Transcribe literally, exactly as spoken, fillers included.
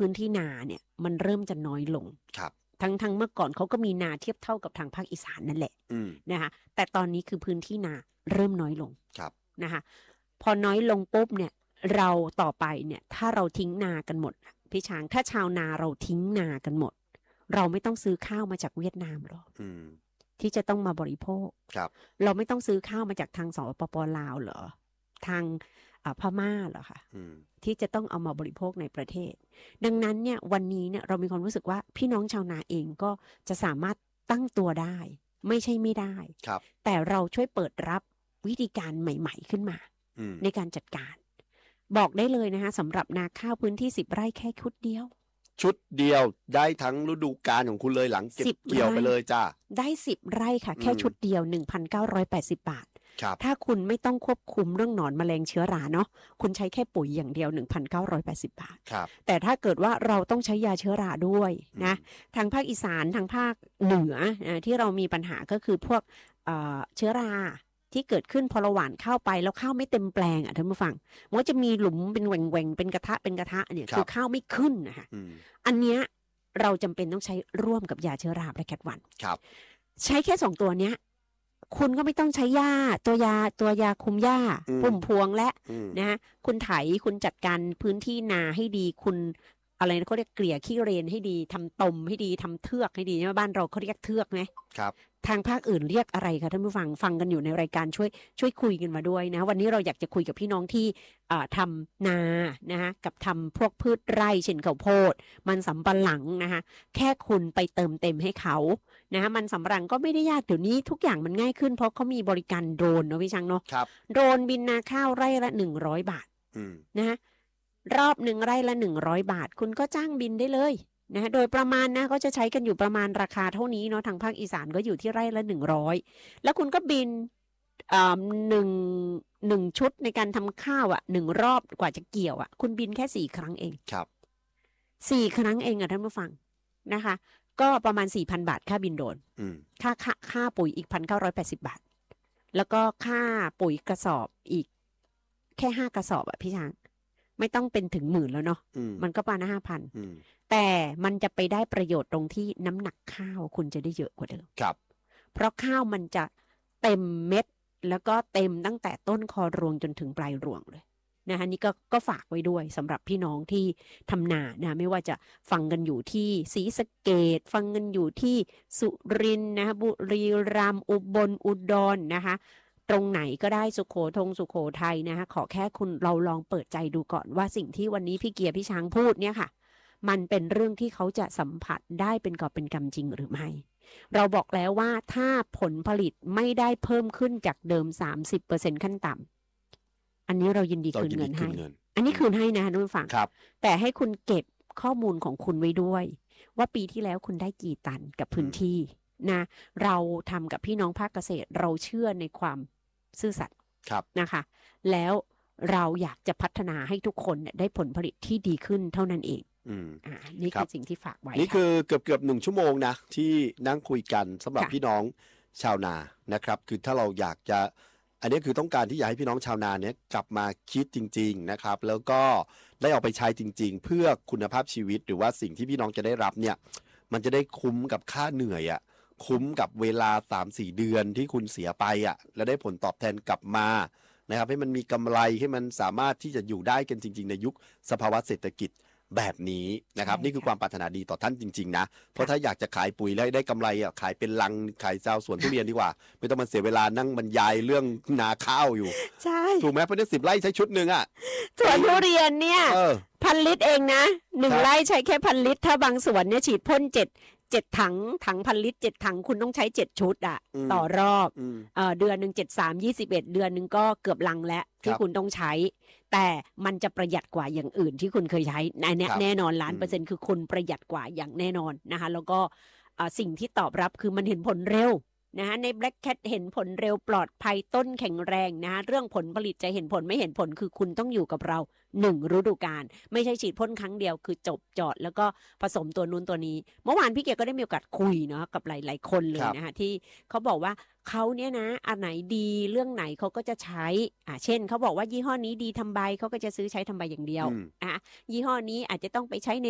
พื้นที่นาเนี่ยมันเริ่มจะน้อยลงครับทั้งทั้งเมื่อก่อนเขาก็มีนาเทียบเท่ากับทางภาคอีสานนั่นแหละนะคะแต่ตอนนี้คือพื้นที่นาเริ่มน้อยลงนะคะพอน้อยลงปุ๊บเนี่ยเราต่อไปเนี่ยถ้าเราทิ้งนากันหมดพี่ช้างถ้าชาวนาเราทิ้งนากันหมดเราไม่ต้องซื้อข้าวมาจากเวียดนามหรอกที่จะต้องมาบริโภคเราไม่ต้องซื้อข้าวมาจากทางสปป.ลาวเหรอทางพม่าเหรอคะที่จะต้องเอามาบริโภคในประเทศดังนั้นเนี่ยวันนี้เนี่ยเรามีความรู้สึกว่าพี่น้องชาวนาเองก็จะสามารถตั้งตัวได้ไม่ใช่ไม่ได้แต่เราช่วยเปิดรับวิธีการใหม่ๆขึ้นมาในการจัดการบอกได้เลยนะคะสำหรับนาข้าวพื้นที่สิบไร่แค่ชุดเดียวชุดเดียวได้ทั้งฤดูกาลของคุณเลยหลังเก็บเกี่ยวไปเลยจ้าได้สิบไร่ค่ะแค่ชุดเดียว หนึ่งพันเก้าร้อยแปดสิบ บาทถ้าคุณไม่ต้องควบคุมเรื่องหนอนแมลงเชื้อราเนาะคุณใช้แค่ปุ๋ยอย่างเดียว หนึ่งพันเก้าร้อยแปดสิบ บาทแต่ถ้าเกิดว่าเราต้องใช้ยาเชื้อราด้วยนะทางภาคอีสานทางภาคเหนือที่เรามีปัญหาก็คือพวกเชื้อราที่เกิดขึ้นพอเราหว่านข้าวไปแล้วข้าวไม่เต็มแปลงอ่ะท่านผู้ฟังมันก็จะมีหลุมเป็นแหว่งแหว่งเป็นกระทะเป็นกระทะเนี่ยคือข้าวไม่ขึ้นนะคะอันเนี้ยเราจำเป็นต้องใช้ร่วมกับยาเชื้อราและแคทวันใช้แค่สองตัวเนี้ยคุณก็ไม่ต้องใช้ยาตัวยาตัวยาคุมหญ้าปุ่มพวงและนะคุณไถคุณจัดการพื้นที่นาให้ดีคุณอะไรนะเขาเรียกเกลี่ยขี้เรนให้ดีทำตมให้ดีทำเทือกให้ดีใช่ไหมบ้านเราเขาเรียกเทือกไหมครับทางภาคอื่นเรียกอะไรคะท่านผู้ฟังฟังกันอยู่ในรายการช่วยช่วยคุยกันมาด้วยนะวันนี้เราอยากจะคุยกับพี่น้องที่ทำนานะคะกับทำพวกพืชไร่เช่นข้าวโพดมันสำปะหลังนะคะแค่คุณไปเติมเต็มให้เขานะคะมันสำปะหลังก็ไม่ได้ยากเดี๋ยวนี้ทุกอย่างมันง่ายขึ้นเพราะเขามีบริการโดรนเนาะพี่ช้างเนาะโดรนบินนาข้าวไร่ละหนึ่งร้อยบาทนะคะรอบหนึ่งไร่ละหนึ่งร้อยบาทคุณก็จ้างบินได้เลยนะโดยประมาณนะก็จะใช้กันอยู่ประมาณราคาเท่านี้เนาะทางภาคอีสานก็อยู่ที่ไร่ละหนึ่งร้อยแล้วคุณก็บินอ่าหนึ่งหนึ่งชุดในการทำข้าวอ่ะหนึ่งรอบกว่าจะเกี่ยวอ่ะคุณบินแค่สี่ครั้งเองครับสี่ครั้งเองอ่ะท่านผู้ฟังนะคะก็ประมาณสี่พันบาทค่าบินโดรนค่าค่าค่าปุ๋ยอีกพันเก้าร้อยแปดสิบบาทแล้วก็ค่าปุ๋ยกระสอบอีกแค่ห้ากระสอบอ่ะพี่ช้างไม่ต้องเป็นถึงหมื่นแล้วเนาะมันก็ประมาณห้าพันแต่มันจะไปได้ประโยชน์ตรงที่น้ำหนักข้าวคุณจะได้เยอะกว่าเดิมครับเพราะข้าวมันจะเต็มเม็ดแล้วก็เต็มตั้งแต่ต้นคอรวงจนถึงปลายรวงเลยนะคะนี่ก็ก็ฝากไว้ด้วยสำหรับพี่น้องที่ทำนานะไม่ว่าจะฟังกันอยู่ที่ศรีสะเกษฟังกันอยู่ที่สุรินทร์นะคะบุรีรัมย์อุบลอุดรนะคะตรงไหนก็ได้สุโขทงสุโขทัยนะคะขอแค่คุณเราลองเปิดใจดูก่อนว่าสิ่งที่วันนี้พี่เกียร์พี่ช้างพูดเนี่ยค่ะมันเป็นเรื่องที่เขาจะสัมผัสได้เป็นกอบเป็นกำจริงหรือไม่เราบอกแล้วว่าถ้าผลผลิตไม่ได้เพิ่มขึ้นจากเดิม สามสิบเปอร์เซ็นต์ ขั้นต่ำอันนี้เรายินดีคืนเงินให้อันนี้คืนให้นะทุกฝั่งแต่ให้คุณเก็บข้อมูลของคุณไว้ด้วยว่าปีที่แล้วคุณได้กี่ตันกับพื้นที่นะเราทำกับพี่น้องภาคเกษตรเราเชื่อในความซื่อสัตย์นะคะแล้วเราอยากจะพัฒนาให้ทุกคนได้ผลผลิตที่ดีขึ้นเท่านั้นเองอ่านี่คือสิ่งที่ฝากไว้นี่คือเกือบเกือบหนึ่งชั่วโมงนะที่นั่งคุยกันสำหรับพี่น้องชาวนานะครับคือถ้าเราอยากจะอันนี้คือต้องการที่อยากให้พี่น้องชาวนาเนี่ยกลับมาคิดจริงๆนะครับแล้วก็ได้เอาไปใช้จริงๆเพื่อคุณภาพชีวิตหรือว่าสิ่งที่พี่น้องจะได้รับเนี่ยมันจะได้คุ้มกับค่าเหนื่อยอ่ะคุ้มกับเวลา สามถึงสี่ เดือนที่คุณเสียไปอ่ะแล้วได้ผลตอบแทนกลับมานะครับให้มันมีกำไรให้มันสามารถที่จะอยู่ได้กันจริงๆในยุคสภาวะเศรษฐกิจแบบนี้นะครับนี่คือความปรารถนาดีต่อท่านจริงๆนะเพราะถ้าอยากจะขายปุ๋ยแล้วได้กำไรอ่ะขายเป็นลังขายเจ้าสวนทุเรียนดีกว่าไม่ต้องมาเสียเวลานั่งบรรยายเรื่องนาข้าวอยู่ใช่ถูกไหมเพราะนี่สิบไร่ใช้ชุดหนึ่งอ่ะสวนทุเรียนเนี่ยพันลิตรเองนะหนึ่งไร่ใช้แค่พันลิตรถ้าบางสวนเนี่ยฉีดพ่นเจ็ดเจ็ดถังถังพันลิตรเจ็ดถังคุณต้องใช้เจ็ดชุดอ่ะต่อรอบเอ่อเดือนนึงเจ็ด สาม ยี่สิบเอ็ดเดือนนึงก็เกือบลังแล้วที่คุณต้องใช้แต่มันจะประหยัดกว่าอย่างอื่นที่คุณเคยใช้ในแน่แน่นอนล้านเปอร์เซ็นต์คือคุณประหยัดกว่าอย่างแน่นอนนะคะแล้วก็สิ่งที่ตอบรับคือมันเห็นผลเร็วนะใน Black Cat เห็นผลเร็วปลอดภัยต้นแข็งแรงนะเรื่องผลผลิตจะเห็นผลไม่เห็นผลคือคุณต้องอยู่กับเราหนึ่งฤดูกาลไม่ใช่ฉีดพ่นครั้งเดียวคือจบจอดแล้วก็ผสมตัวนู้นตัวนี้เมื่อวานพี่เกียร์ก็ได้มีโอกาสคุยเนาะกับหลายๆคนเลยนะคะที่เขาบอกว่าเขาเนี่ยนะอันไหนดีเรื่องไหนเขาก็จะใช้อ่าเช่นเขาบอกว่ายี่ห้อนี้ดีทำใบเขาก็จะซื้อใช้ทำใบอย่างเดียวอ่ะยี่ห้อนี้อาจจะต้องไปใช้ใน